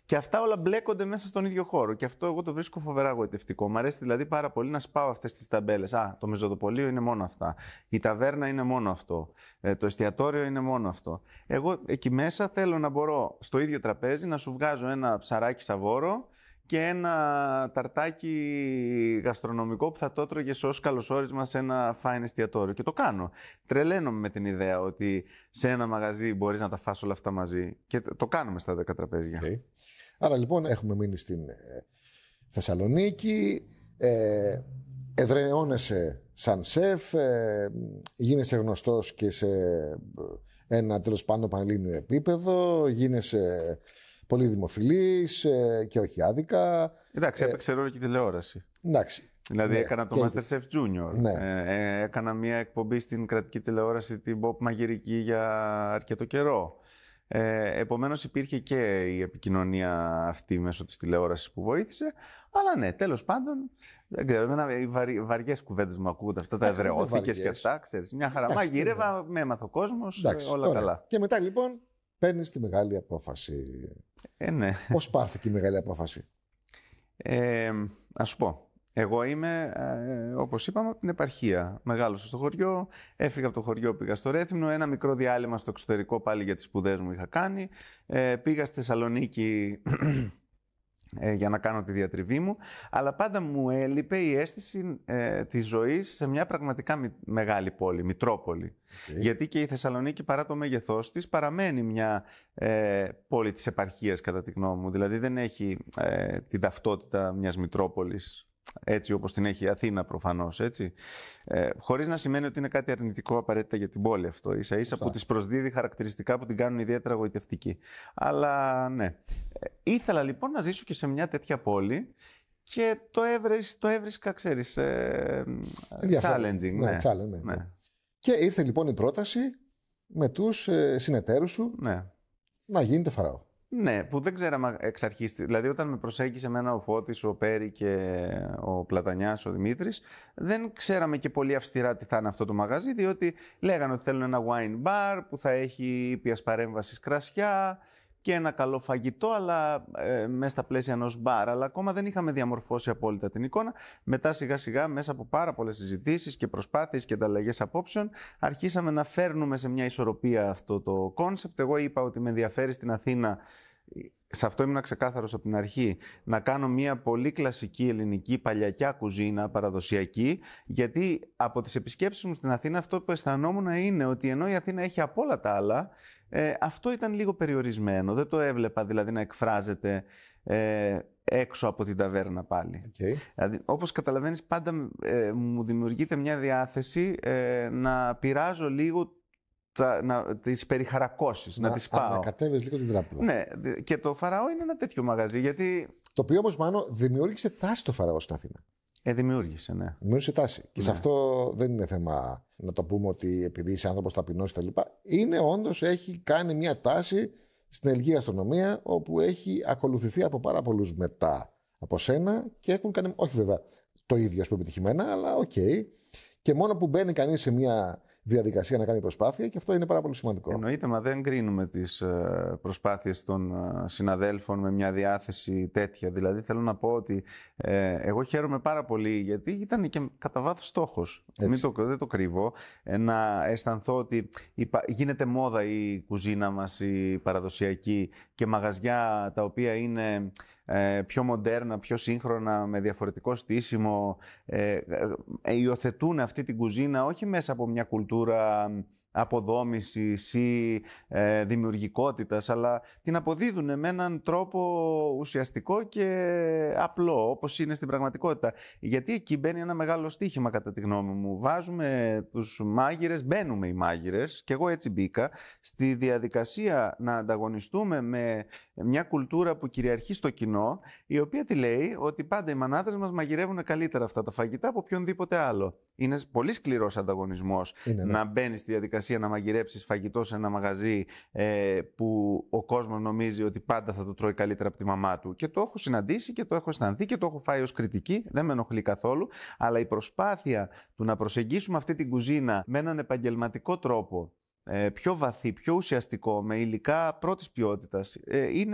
Και αυτά όλα μπλέκονται μέσα στον ίδιο χώρο. Και αυτό εγώ το βρίσκω φοβερά γοητευτικό. Μ' αρέσει δηλαδή πάρα πολύ να σπάω αυτές τις ταμπέλες. Το μεζοδοπολείο είναι μόνο αυτά. Η ταβέρνα είναι μόνο αυτό. Το εστιατόριο είναι μόνο αυτό. Εγώ εκεί μέσα θέλω να μπορώ στο ίδιο τραπέζι να σου βγάζω ένα ψαράκι σαβόρο και ένα ταρτάκι γαστρονομικό που θα το έτρωγες ως καλωσόρισμα σε ένα fine εστιατόριο. Και το κάνω. Τρελαίνομαι με την ιδέα ότι σε ένα μαγαζί μπορείς να τα φας όλα αυτά μαζί. Και το κάνουμε στα 10 τραπέζια. Okay. Άρα λοιπόν έχουμε μείνει στην Θεσσαλονίκη, εδραιώνεσαι σαν σεφ, γίνεσαι γνωστός και σε ένα τέλος πάντων πανελλήνιο επίπεδο, γίνεσαι πολύ δημοφιλής και όχι άδικα. Εντάξει, έπαιξε ρόλο και τηλεόραση. Εντάξει. Δηλαδή έκανα το MasterChef Junior. Ναι. Έκανα μια εκπομπή στην κρατική τηλεόραση, την Pop Μαγειρική, για αρκετό καιρό. Επομένως υπήρχε και η επικοινωνία αυτή μέσω της τηλεόρασης που βοήθησε. Αλλά ναι, τέλος πάντων, δεν ξέρω, οι βαριές κουβέντες μου ακούγονται αυτά, τα εδραιώθηκες και αυτά, ξέρεις. Μια χαρά. Μαγείρευα, με έμαθε ο κόσμος, όλα καλά. Και μετά λοιπόν παίρνεις τη μεγάλη απόφαση. Ναι. Πώς πάρθηκε η μεγάλη απόφαση? Ας σου πω. Εγώ είμαι, όπως είπαμε, από την επαρχία. Μεγάλωσα στο χωριό, έφυγα από το χωριό, πήγα στο Ρέθυμνο, ένα μικρό διάλειμμα στο εξωτερικό πάλι για τις σπουδές μου είχα κάνει. Πήγα στη Θεσσαλονίκη για να κάνω τη διατριβή μου, αλλά πάντα μου έλειπε η αίσθηση της ζωής σε μια πραγματικά μεγάλη πόλη, Μητρόπολη. Okay. Γιατί και η Θεσσαλονίκη, παρά το μέγεθός της, παραμένει μια πόλη της επαρχίας, κατά τη γνώμη μου. Δηλαδή δεν έχει την ταυτότητα μιας Μητρόπολης, έτσι όπως την έχει η Αθήνα προφανώς, έτσι. Χωρίς να σημαίνει ότι είναι κάτι αρνητικό απαραίτητα για την πόλη αυτό. Ίσα-ίσα που της προσδίδει χαρακτηριστικά που την κάνουν ιδιαίτερα γοητευτική. Αλλά ναι. Ήθελα λοιπόν να ζήσω και σε μια τέτοια πόλη και το έβρισκα, ξέρεις, challenging. Ναι. Ναι. Και ήρθε λοιπόν η πρόταση με τους συνεταίρους σου να γίνει το Φαραώ. Ναι, που δεν ξέραμε εξ αρχής. Δηλαδή, όταν με προσέγγισε εμένα ο Φώτης, ο Πέρι και ο Πλατανιάς, ο Δημήτρης, δεν ξέραμε και πολύ αυστηρά τι θα είναι αυτό το μαγαζί, διότι λέγανε ότι θέλουν ένα wine bar που θα έχει ήπιας παρέμβασης κρασιά και ένα καλό φαγητό, αλλά μέσα στα πλαίσια ενός μπαρ. Αλλά ακόμα δεν είχαμε διαμορφώσει απόλυτα την εικόνα. Μετά, σιγά-σιγά, μέσα από πάρα πολλές συζητήσεις και προσπάθειες και ανταλλαγές απόψεων, αρχίσαμε να φέρνουμε σε μια ισορροπία αυτό το κόνσεπτ. Εγώ είπα ότι με ενδιαφέρει στην Αθήνα, σε αυτό ήμουν ξεκάθαρος από την αρχή, να κάνω μια πολύ κλασική ελληνική παλιακιά κουζίνα, παραδοσιακή, γιατί από τις επισκέψεις μου στην Αθήνα αυτό που αισθανόμουν είναι ότι ενώ η Αθήνα έχει από όλα τα άλλα, αυτό ήταν λίγο περιορισμένο. Δεν το έβλεπα δηλαδή να εκφράζεται έξω από την ταβέρνα πάλι. Okay. Δηλαδή, όπως καταλαβαίνεις, πάντα μου δημιουργείται μια διάθεση να πειράζω λίγο τις περιχαρακώσεις, να τις πάω. Να κατέβεις λίγο την τράπουλα. Ναι, και το Φαραώ είναι ένα τέτοιο μαγαζί, γιατί... Το οποίο όμως, Μάνο, δημιούργησε τάση το Φαραώ στην Αθήνα. Δημιούργησε, ναι. Δημιούργησε τάση. Ναι. Και σε αυτό δεν είναι θέμα να το πούμε ότι επειδή είσαι άνθρωπος ταπεινός κτλ. Είναι όντως, έχει κάνει μια τάση στην ελληνική γαστρονομία, όπου έχει ακολουθηθεί από πάρα πολλούς μετά από σένα και έχουν κάνει, όχι βέβαια το ίδιο ας πούμε επιτυχημένα, αλλά οκ. Και μόνο που μπαίνει κανείς σε μια διαδικασία να κάνει προσπάθεια, και αυτό είναι πάρα πολύ σημαντικό. Εννοείται, μα δεν κρίνουμε τις προσπάθειες των συναδέλφων με μια διάθεση τέτοια. Δηλαδή θέλω να πω ότι εγώ χαίρομαι πάρα πολύ, γιατί ήταν και κατά βάθος στόχος. Δεν το κρύβω. Να αισθανθώ ότι γίνεται μόδα η κουζίνα μας, η παραδοσιακή, και μαγαζιά τα οποία είναι πιο μοντέρνα, πιο σύγχρονα, με διαφορετικό στήσιμο, υιοθετούν αυτή την κουζίνα όχι μέσα από μια κουλτούρα αποδόμησης ή δημιουργικότητας, αλλά την αποδίδουν με έναν τρόπο ουσιαστικό και απλό, όπως είναι στην πραγματικότητα. Γιατί εκεί μπαίνει ένα μεγάλο στοίχημα, κατά τη γνώμη μου. Βάζουμε τους μάγειρες, μπαίνουμε οι μάγειρες, και εγώ έτσι μπήκα, στη διαδικασία να ανταγωνιστούμε με μια κουλτούρα που κυριαρχεί στο κοινό, η οποία τι λέει? Ότι πάντα οι μανάδες μας μαγειρεύουν καλύτερα αυτά τα φαγητά από οποιονδήποτε άλλο. Είναι πολύ σκληρός ανταγωνισμός να μπαίνει στη διαδικασία να μαγειρέψεις φαγητό σε ένα μαγαζί που ο κόσμος νομίζει ότι πάντα θα το τρώει καλύτερα από τη μαμά του. Και το έχω συναντήσει και το έχω αισθανθεί και το έχω φάει ως κριτική, δεν με ενοχλεί καθόλου, αλλά η προσπάθεια του να προσεγγίσουμε αυτή την κουζίνα με έναν επαγγελματικό τρόπο, πιο βαθύ, πιο ουσιαστικό, με υλικά πρώτης ποιότητας, είναι